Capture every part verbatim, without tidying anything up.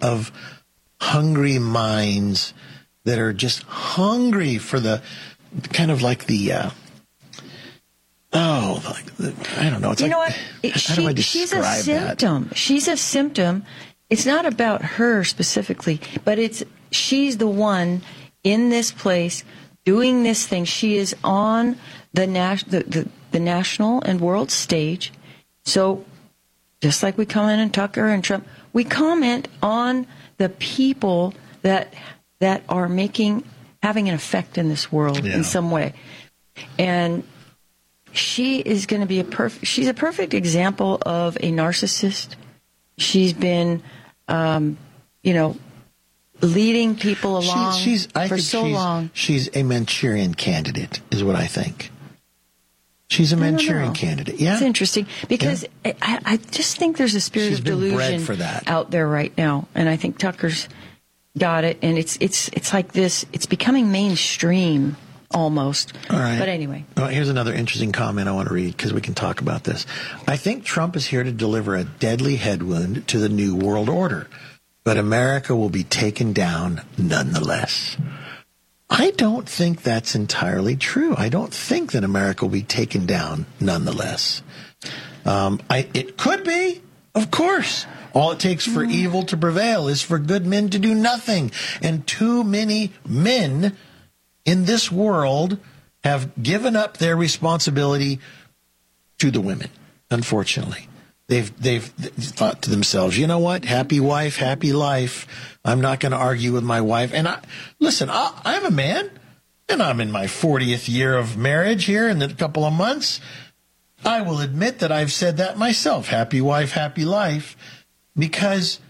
of hungry minds that are just hungry for the kind of like the, uh, oh, like the, I don't know. It's you like, know what? How she, do I describe she's a that? symptom. She's a symptom. It's not about her specifically, but it's she's the one in this place doing this thing. She is on the, nas- the, the, the national and world stage. So just like we comment on Tucker and Trump, we comment on the people that that are making having an effect in this world yeah. in some way. And she is going to be a perfect she's a perfect example of a narcissist. She's been um, you know, leading people along she, she's, I for think so she's, long. She's a Manchurian candidate, is what I think. She's a Manchurian candidate. Yeah, it's interesting because yeah. I, I just think there's a spirit she's of been delusion bred for that. out there right now, and I think Tucker's got it. And it's it's it's like this. It's becoming mainstream almost. All right. But anyway, well, here's another interesting comment I want to read because we can talk about this. I think Trump is here to deliver a deadly head wound to the new world order, but America will be taken down nonetheless. I don't think that's entirely true. I don't think that America will be taken down nonetheless. Um, I, it could be, of course. All it takes for mm. evil to prevail is for good men to do nothing. And too many men in this world have given up their responsibility to the women, unfortunately. They've they've thought to themselves, you know what? Happy wife, happy life. I'm not going to argue with my wife. And I, listen, I, I'm a man, and I'm in my fortieth year of marriage here in a couple of months. I will admit that I've said that myself. Happy wife, happy life. Because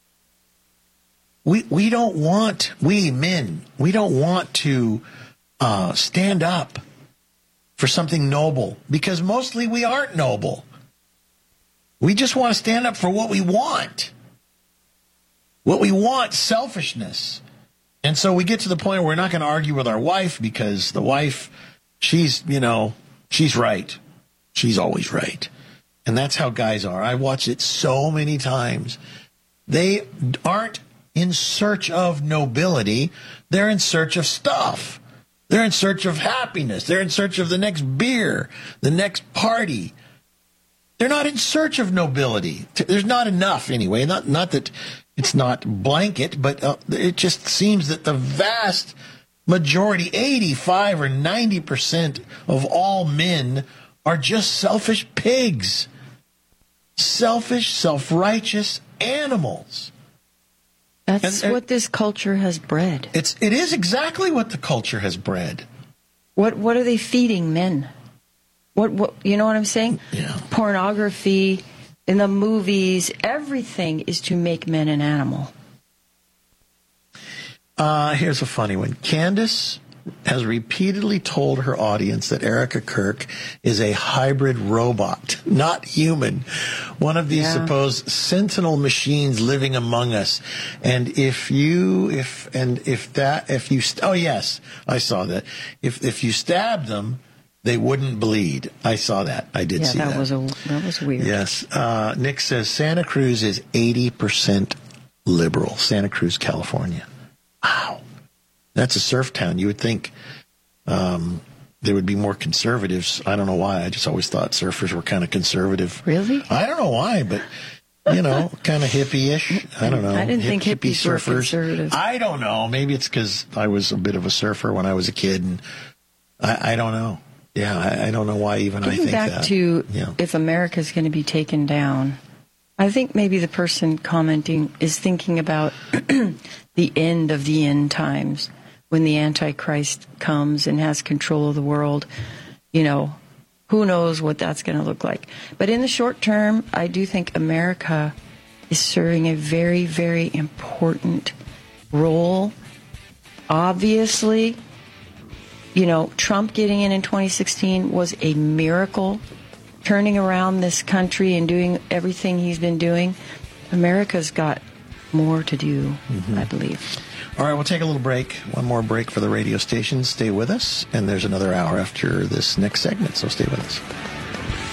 we we don't want, we men, we don't want to uh, stand up for something noble. Because mostly we aren't noble. We just want to stand up for what we want. What we want, selfishness. And so we get to the point where we're not going to argue with our wife because the wife, she's, you know, she's right. She's always right. And that's how guys are. I watched it so many times. They aren't in search of nobility. They're in search of stuff. They're in search of happiness. They're in search of the next beer, the next party. They're not in search of nobility. There's not enough anyway. Not not that it's not blanket, but uh, it just seems that the vast majority, eighty-five or ninety percent of all men are just selfish pigs. Selfish, self-righteous animals. That's and, and what this culture has bred. It's it is exactly what the culture has bred. What what are they feeding men? What, what you know what I'm saying? Yeah. Pornography, in the movies, everything is to make men an animal. Uh, here's a funny one. Candace has repeatedly told her audience that Erica Kirk is a hybrid robot, not human. One of these yeah. supposed sentinel machines living among us. And if you, if, and if that, if you, oh yes, I saw that. If, if you stab them, they wouldn't bleed. I saw that. I did yeah, see that. that. Was a, that was weird. Yes. Uh, Nick says Santa Cruz is eighty percent liberal. Santa Cruz, California. Wow. That's a surf town. You would think um, there would be more conservatives. I don't know why. I just always thought surfers were kind of conservative. Really? I don't know why, but, you know, kind of hippie-ish. I don't know. I didn't Hip, think hippies hippie were surfers. conservative. I don't know. Maybe it's because I was a bit of a surfer when I was a kid, and I, I don't know. Yeah, I, I don't know why even Getting I think back that. to yeah. if America's going to be taken down, I think maybe the person commenting is thinking about the end of the end times when the Antichrist comes and has control of the world. You know, who knows what that's going to look like. But in the short term, I do think America is serving a very, very important role. Obviously, you know, Trump getting in in twenty sixteen was a miracle, turning around this country and doing everything he's been doing. America's got more to do, mm-hmm. I believe. All right, we'll take a little break. One more break for the radio station. Stay with us, and there's another hour after this next segment, so stay with us.